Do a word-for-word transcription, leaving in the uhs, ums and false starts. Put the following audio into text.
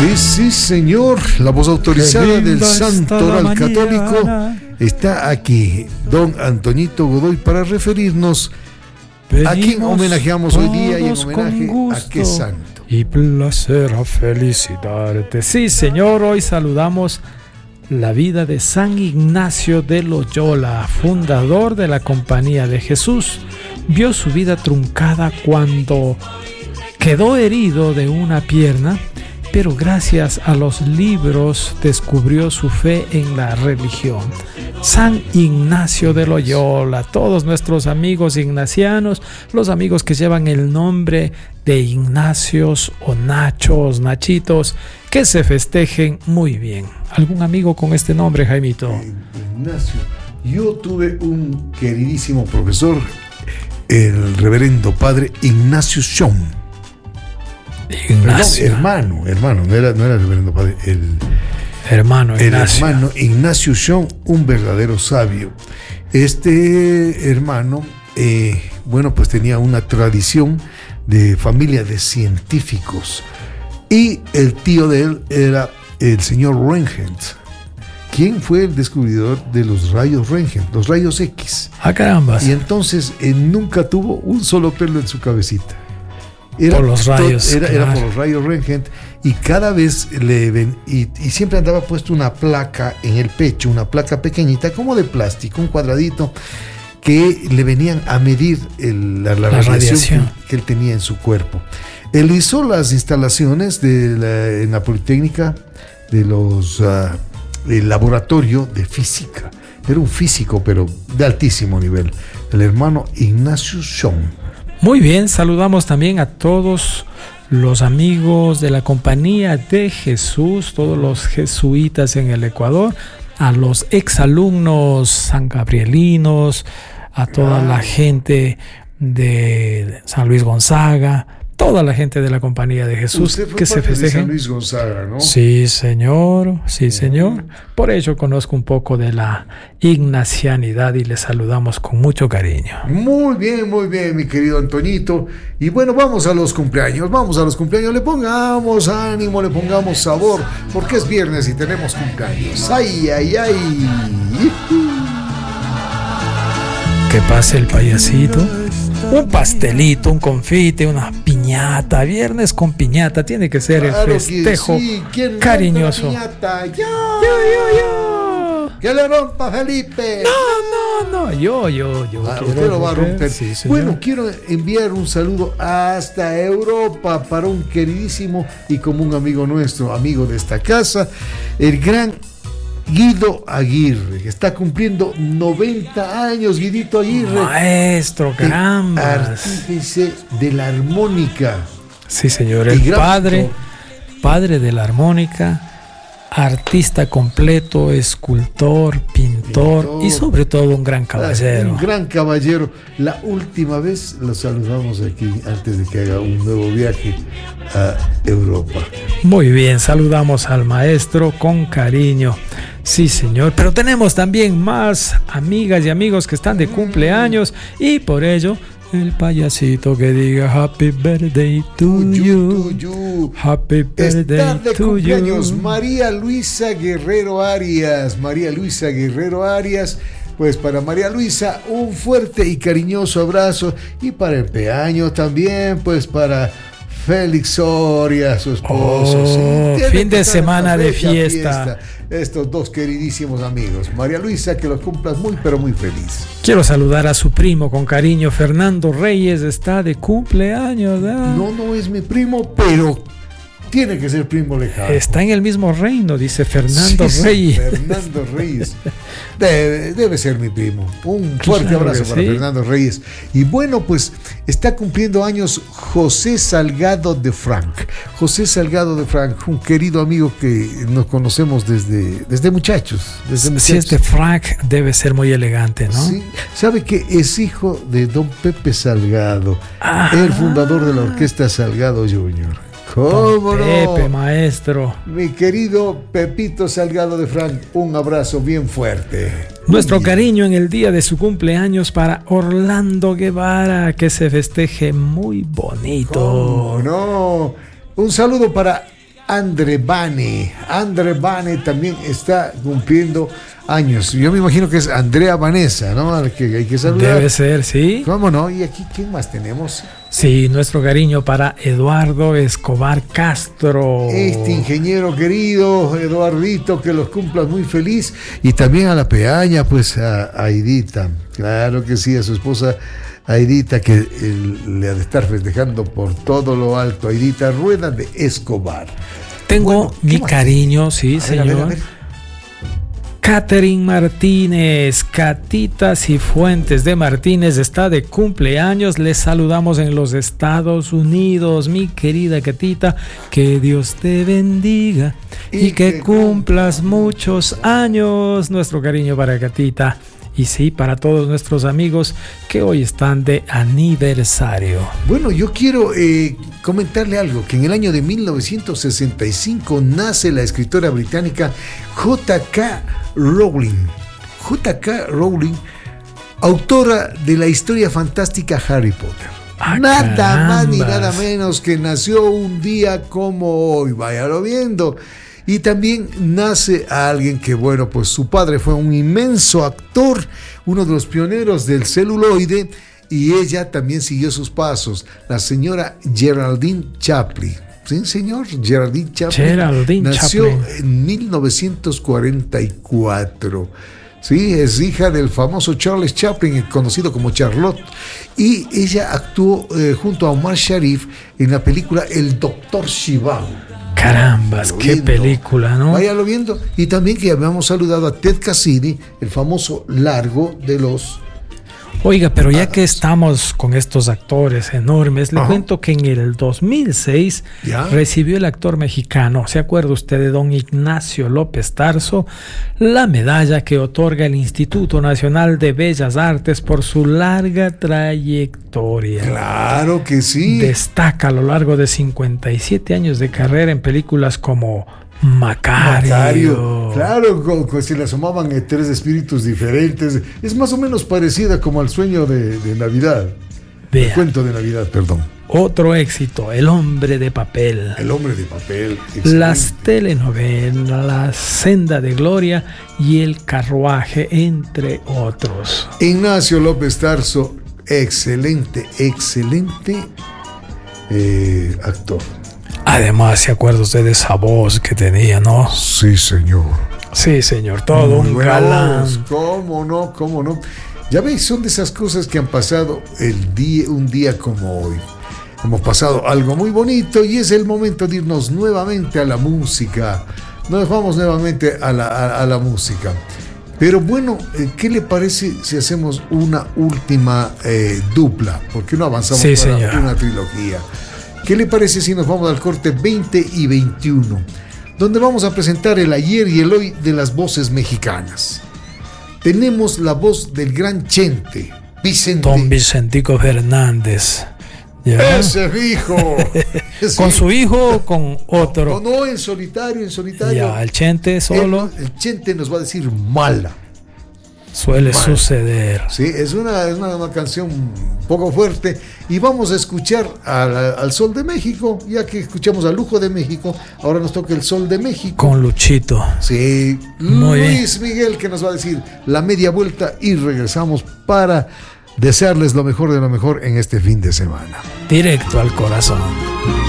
Sí, sí, señor. La voz autorizada del Santo Oral Católico está aquí, don Antoñito Godoy, para referirnos a quien homenajeamos hoy día y en homenaje a qué santo. Y placer a felicitarte. Sí, señor, hoy saludamos la vida de San Ignacio de Loyola, fundador de la Compañía de Jesús. Vio su vida truncada cuando quedó herido de una pierna, pero gracias a los libros descubrió su fe en la religión. San Ignacio de Loyola, todos nuestros amigos ignacianos, los amigos que llevan el nombre de Ignacios o Nachos, Nachitos, que se festejen muy bien. ¿Algún amigo con este nombre, Jaimito? Eh, Ignacio, yo tuve un queridísimo profesor, el reverendo padre Ignacio Schoen. Ignacio. Perdón, hermano, hermano, no era, no era el reverendo padre, el hermano el Ignacio. hermano Ignacio Schoen, un verdadero sabio. Este hermano, eh, bueno, pues tenía una tradición de familia de científicos, y el tío de él era el señor Röntgen. ¿Quién fue el descubridor de los rayos Röntgen, los rayos X? Ah, caramba. Y entonces él nunca tuvo un solo pelo en su cabecita. Era por los rayos. Todo, era, claro. era por los rayos Röntgen, y cada vez le ven, y, y siempre andaba puesto una placa en el pecho, una placa pequeñita, como de plástico, un cuadradito, que le venían a medir el, la, la, la radiación, radiación. Que, que él tenía en su cuerpo. Él hizo las instalaciones de la, en la Politécnica de los uh, el laboratorio de física. Era un físico, pero de altísimo nivel, el hermano Ignacio Schoen. Muy bien, saludamos también a todos los amigos de la Compañía de Jesús, todos los jesuitas en el Ecuador, a los exalumnos sangabrielinos, a toda la gente de San Luis Gonzaga, toda la gente de la Compañía de Jesús que se festejen. San Luis Gonzaga, ¿no? Sí, señor, sí, señor. Por ello conozco un poco de la ignacianidad y les saludamos con mucho cariño. Muy bien, muy bien, mi querido Antoñito. Y bueno, vamos a los cumpleaños, vamos a los cumpleaños. Le pongamos ánimo, le pongamos sabor, porque es viernes y tenemos cumpleaños. ¡Ay, ay, ay! Que pase el payasito. Un pastelito, un confite, una piñata. Viernes con piñata, tiene que ser claro el festejo sí. cariñoso. Piñata? Yo, yo, yo, yo. Que le rompa Felipe. No, no, no, yo, yo, yo. Ah, usted lo va a romper. Sí, bueno, quiero enviar un saludo hasta Europa para un queridísimo y común amigo nuestro, amigo de esta casa, el gran Guido Aguirre, que está cumpliendo noventa años. Guidito Aguirre, maestro, caramba, artífice de la armónica. Sí, señor, el padre, padre de la armónica, artista completo, escultor, pintor, pintor y sobre todo un gran caballero. Un gran caballero. La última vez lo saludamos aquí antes de que haga un nuevo viaje a Europa. Muy bien, saludamos al maestro con cariño. Sí, señor, pero tenemos también más amigas y amigos que están de cumpleaños, y por ello el payasito que diga Happy Birthday to you, you. Happy Birthday Está de to cumpleaños you. María Luisa Guerrero Arias. María Luisa Guerrero Arias. Pues para María Luisa un fuerte y cariñoso abrazo, y para el peaño también, pues para Félix Soria, su esposo. Oh, sí, fin de semana de fiesta. fiesta. Estos dos queridísimos amigos. María Luisa, que los cumplas muy, pero muy feliz. Quiero saludar a su primo con cariño. Fernando Reyes está de cumpleaños. ¿eh? No, no es mi primo, pero tiene que ser primo lejano. Está en el mismo reino, dice Fernando sí, Reyes. Fernando Reyes. Debe, debe ser mi primo. Un fuerte claro abrazo para sí. Fernando Reyes. Y bueno, pues está cumpliendo años José Salgado de Frank. José Salgado de Frank, un querido amigo que nos conocemos desde, desde muchachos. Desde muchachos. Si es de Frank, debe ser muy elegante, ¿no? Sí. Sabe que es hijo de don Pepe Salgado, ah. el fundador de la Orquesta Salgado junior ¿Cómo no? Pepe, maestro. Mi querido Pepito Salgado de Frank, un abrazo bien fuerte. Nuestro bien. cariño en el día de su cumpleaños para Orlando Guevara, que se festeje muy bonito. ¿Cómo no? Un saludo para Andre Bane. Andre Bane también está cumpliendo años. Yo me imagino que es Andrea Vanessa, ¿no? Al que hay que saludar. Debe ser, sí. ¿Cómo no? ¿Y aquí quién más tenemos? Sí, nuestro cariño para Eduardo Escobar Castro. Este ingeniero querido, Eduardito, que los cumplas muy feliz. Y también a la peaña, pues a Aidita. Claro que sí, a su esposa Aidita, que el, le ha de estar festejando por todo lo alto. Aidita Rueda de Escobar. Tengo Bueno, mi cariño, sí, a señor. ver, a ver, a ver. Catherine Martínez, Catita Cifuentes de Martínez está de cumpleaños. Les saludamos en los Estados Unidos, mi querida Catita. Que Dios te bendiga y, y que, que cumplas muchos años. Nuestro cariño para Catita. Y sí, para todos nuestros amigos que hoy están de aniversario. Bueno, yo quiero eh, comentarle algo, que en el año de mil novecientos sesenta y cinco nace la escritora británica J K Rowling. J K Rowling, autora de la historia fantástica Harry Potter. Ah, nada carambas. más ni nada menos que nació un día como hoy, váyalo viendo. Y también nace a alguien que, bueno, pues su padre fue un inmenso actor, uno de los pioneros del celuloide, y ella también siguió sus pasos, la señora Geraldine Chaplin. ¿Sí, señor? Geraldine Chaplin. Geraldine nació Chaplin. en mil novecientos cuarenta y cuatro. Sí, es hija del famoso Charles Chaplin, conocido como Charlotte, y ella actuó eh, junto a Omar Sharif en la película El Doctor Zhivago. Carambas, qué viendo. película, ¿no? Váyalo viendo. Y también que habíamos saludado a Ted Cassidy, el famoso Largo de los... Oiga, pero ya que estamos con estos actores enormes, le Ajá. cuento que en el dos mil seis ¿Ya? recibió el actor mexicano, ¿se acuerda usted de don Ignacio López Tarso? La medalla que otorga el Instituto Nacional de Bellas Artes por su larga trayectoria. Claro que sí. Destaca a lo largo de cincuenta y siete años de carrera en películas como Macario. Macario. Claro, co- co- se le asomaban eh, tres espíritus diferentes. Es más o menos parecida como al sueño de, de Navidad. El Vea, cuento de Navidad, perdón. otro éxito, El hombre de papel. El hombre de papel. Excelente. Las telenovelas, La senda de gloria y El carruaje, entre otros. Ignacio López Tarso, excelente, excelente eh, actor. Además, ¿se acuerda usted de esa voz que tenía, no? Sí, señor. Sí, señor, todo Muy un buena galán. voz. ¿Cómo no? ¿Cómo no? Ya veis, son de esas cosas que han pasado el día, un día como hoy. Hemos pasado algo muy bonito y es el momento de irnos nuevamente a la música. Nos vamos nuevamente a la, a, a la música. Pero bueno, ¿qué le parece si hacemos una última eh, dupla? Porque no avanzamos Sí, para señor. una trilogía. ¿Qué le parece si nos vamos al corte veinte y veintiuno? Donde vamos a presentar el ayer y el hoy de las voces mexicanas. Tenemos la voz del gran Chente, Vicente. Don Vicentico Fernández. ¿Ya? Ese hijo. ¿Con Sí. su hijo o con otro? No, no, en solitario, en solitario. Ya, el Chente solo El, el Chente nos va a decir mala. suele Mal. suceder. Sí, es una, es una, una canción un poco fuerte. Y vamos a escuchar a la- al Sol de México, ya que escuchamos al Lujo de México. Ahora nos toca el Sol de México. Con Luchito. Sí, Muy Luis Miguel, que nos va a decir la media vuelta y regresamos para desearles lo mejor de lo mejor en este fin de semana. Directo al corazón.